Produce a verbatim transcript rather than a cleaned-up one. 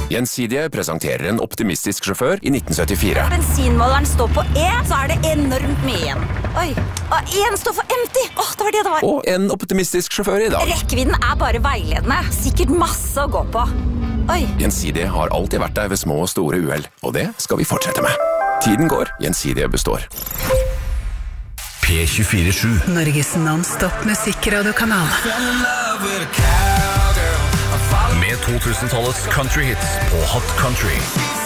Gjensidige presenterer en optimistisk sjåfør i nitten syttifire. Bensinmåleren står på E, så er det enormt mye igjen. Oi, og en står for empty. Åh, det var det det var. Og en optimistisk sjåfør i dag. Rekkevidden er bare veiledende. Sikkert masse å gå på. Oi. Gjensidige har alltid vært der ved små og store uhell, og det skal vi fortsette med. Tiden går, Gjensidige består. P tjuefire sju. Norges non-stop musikkradiokanal. Med to tusen-tallets country hits på Hot Country.